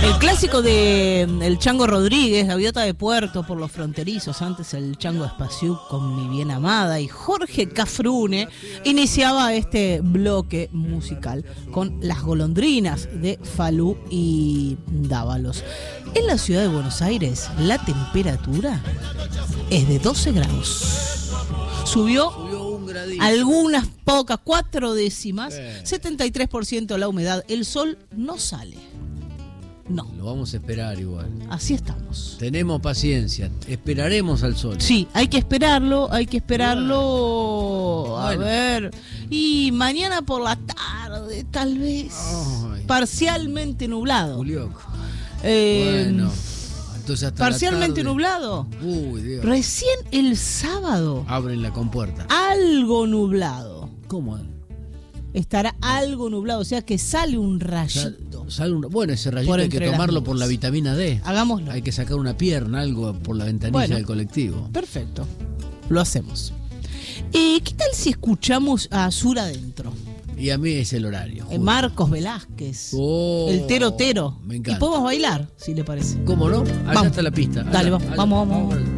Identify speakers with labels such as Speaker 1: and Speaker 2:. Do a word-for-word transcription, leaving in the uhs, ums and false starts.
Speaker 1: El clásico de El Chango Rodríguez, Gaviota de Puerto por los fronterizos, antes el Chango Espaciuc con Mi Bien Amada, y Jorge Cafrune iniciaba este bloque musical con Las Golondrinas de Falú y Dávalos. En la ciudad de Buenos Aires la temperatura es de doce grados. Subió,
Speaker 2: Subió un gradito.
Speaker 1: algunas pocas, cuatro décimas,
Speaker 2: Eh.
Speaker 1: setenta y tres por ciento la humedad. El sol no sale. No,
Speaker 2: Lo vamos a esperar igual.
Speaker 1: así estamos.
Speaker 2: Tenemos paciencia, esperaremos al sol.
Speaker 1: Sí, hay que esperarlo, hay que esperarlo. A
Speaker 2: Bueno.
Speaker 1: ver. Y mañana por la tarde, tal vez.
Speaker 2: Ay.
Speaker 1: Parcialmente nublado.
Speaker 2: Julio.
Speaker 1: Eh,
Speaker 2: Bueno, entonces hasta
Speaker 1: parcialmente
Speaker 2: la tarde.
Speaker 1: nublado.
Speaker 2: Uy, Dios.
Speaker 1: Recién el sábado,
Speaker 2: Abren la compuerta.
Speaker 1: algo nublado.
Speaker 2: ¿Cómo?
Speaker 1: Estará algo nublado, o sea que sale un
Speaker 2: Sal-
Speaker 1: rayito.
Speaker 2: sale un- bueno, ese rayito
Speaker 1: Por
Speaker 2: hay que
Speaker 1: entre las
Speaker 2: tomarlo
Speaker 1: nubes.
Speaker 2: por la vitamina D.
Speaker 1: Hagámoslo.
Speaker 2: Hay que sacar una pierna, algo por la ventanilla
Speaker 1: Bueno.
Speaker 2: del colectivo.
Speaker 1: Perfecto. Lo hacemos. Eh, ¿Qué tal si escuchamos a Sur Adentro?
Speaker 2: Y a mí es el horario.
Speaker 1: Eh,
Speaker 2: justo.
Speaker 1: Marcos Velázquez.
Speaker 2: Oh,
Speaker 1: El Tero Tero.
Speaker 2: Me
Speaker 1: Y
Speaker 2: encanta.
Speaker 1: podemos bailar, si le parece.
Speaker 2: ¿Cómo no? Allá
Speaker 1: Vamos.
Speaker 2: está la pista.
Speaker 1: Dale,
Speaker 2: Allá,
Speaker 1: vamos,
Speaker 2: allá.
Speaker 1: vamos, vamos.
Speaker 2: vamos.